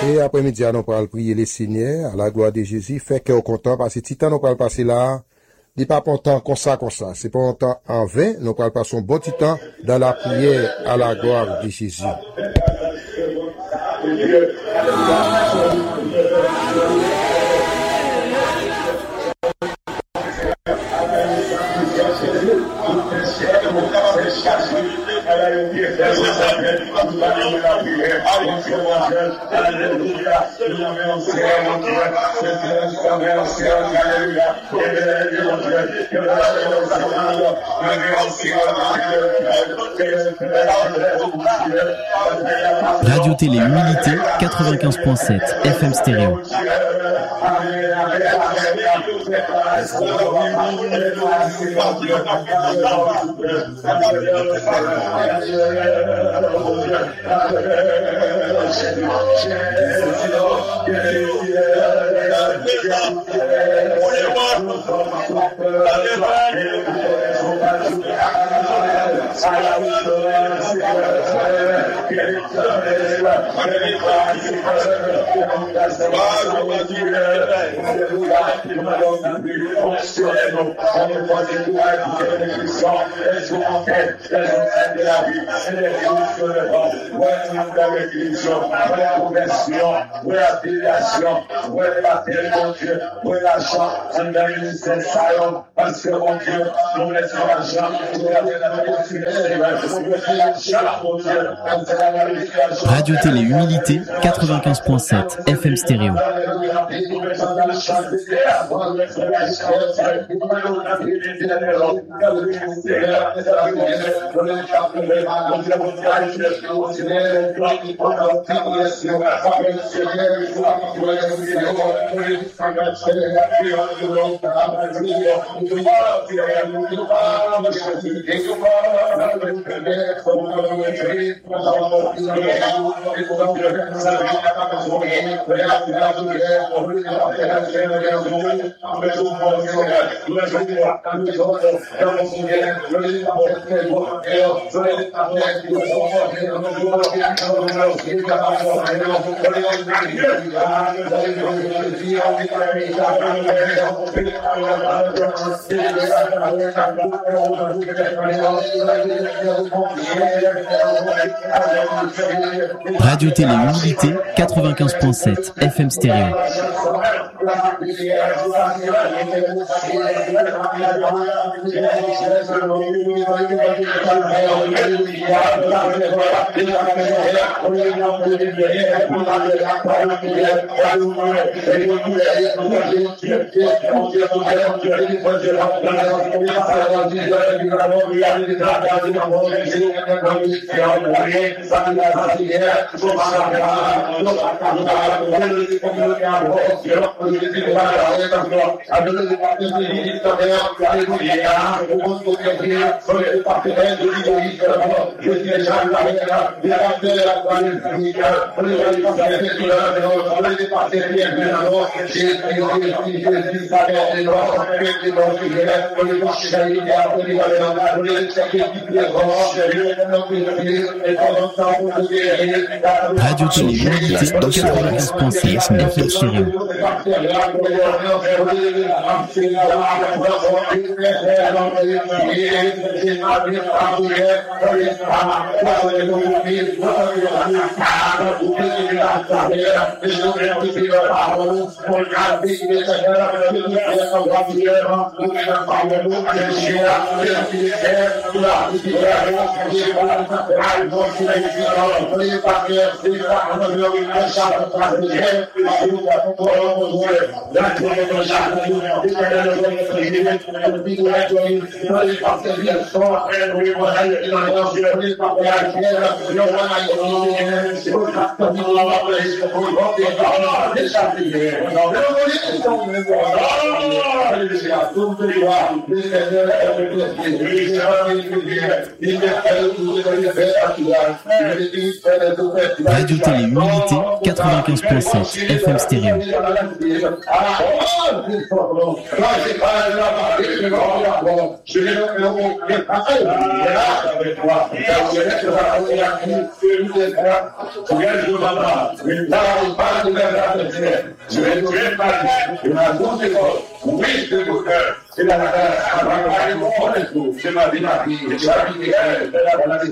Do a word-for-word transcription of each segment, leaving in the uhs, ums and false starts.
Et après-midi, nous pourrons prier les Seigneurs à la gloire de Jésus. Fait que content parce que titan nous pourrons passer là. Il pas pour temps comme ça, comme ça. C'est pas un temps en vain. Nous pourrons passer un bon petit temps dans la prière à la gloire de Jésus. Radio Télé Humilité quatre-vingt-quinze point sept F M stéréo. Radio Télé Humilité quatre-vingt-quinze point sept F M stéréo. Radio Télé Humilité quatre-vingt-quinze point sept F M stéréo. Radio Télé Humilité quatre-vingt-quinze point six F M stéréo. Radio Télé Humilité quatre-vingt-quinze point sept F M stéréo. de papa. Une parole pas de la terre. Je vais tuer ma vie. Et ma douce école. Oui, de mon cœur. C'est la c'est ma vie, ma vie. C'est ma vie, c'est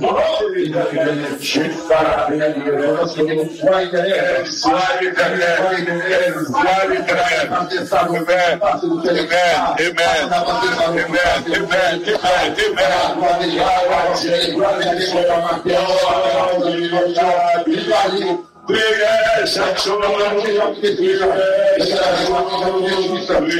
Amen.